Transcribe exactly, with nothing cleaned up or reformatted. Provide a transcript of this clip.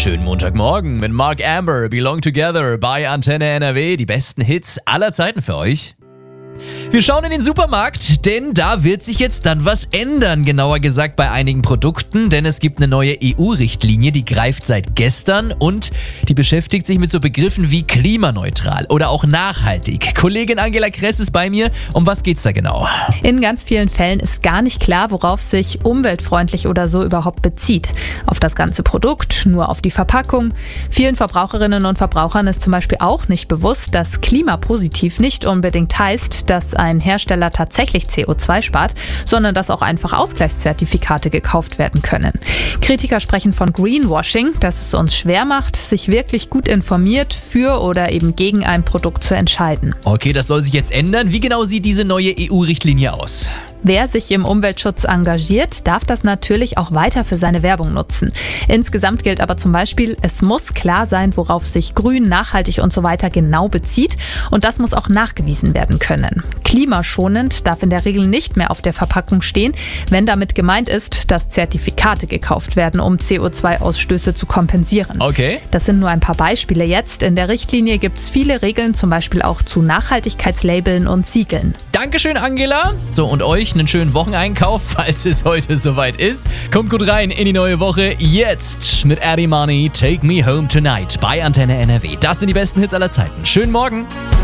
Schönen Montagmorgen mit Mark Amber, Belong Together bei Antenne N R W. Die besten Hits aller Zeiten für euch. Wir schauen in den Supermarkt, denn da wird sich jetzt dann was ändern, genauer gesagt bei einigen Produkten, denn es gibt eine neue E U-Richtlinie, die greift seit gestern und die beschäftigt sich mit so Begriffen wie klimaneutral oder auch nachhaltig. Kollegin Angela Kress ist bei mir. Um was geht's da genau? In ganz vielen Fällen ist gar nicht klar, worauf sich umweltfreundlich oder so überhaupt bezieht. Auf das ganze Produkt, nur auf die Verpackung. Vielen Verbraucherinnen und Verbrauchern ist zum Beispiel auch nicht bewusst, dass klimapositiv nicht unbedingt heißt, dass ein Hersteller tatsächlich C O zwei spart, sondern dass auch einfach Ausgleichszertifikate gekauft werden können. Kritiker sprechen von Greenwashing, dass es uns schwer macht, sich wirklich gut informiert für oder eben gegen ein Produkt zu entscheiden. Okay, das soll sich jetzt ändern. Wie genau sieht diese neue E U-Richtlinie aus? Wer sich im Umweltschutz engagiert, darf das natürlich auch weiter für seine Werbung nutzen. Insgesamt gilt aber zum Beispiel, es muss klar sein, worauf sich grün, nachhaltig und so weiter genau bezieht. Und das muss auch nachgewiesen werden können. Klimaschonend darf in der Regel nicht mehr auf der Verpackung stehen, wenn damit gemeint ist, dass Zertifikate gekauft werden, um C O zwei Ausstöße zu kompensieren. Okay. Das sind nur ein paar Beispiele jetzt. In der Richtlinie gibt es viele Regeln, zum Beispiel auch zu Nachhaltigkeitslabeln und Siegeln. Dankeschön, Angela. So, und euch einen schönen Wocheneinkauf, falls es heute soweit ist. Kommt gut rein in die neue Woche. Jetzt mit Eddie Money, Take Me Home Tonight bei Antenne N R W. Das sind die besten Hits aller Zeiten. Schönen Morgen.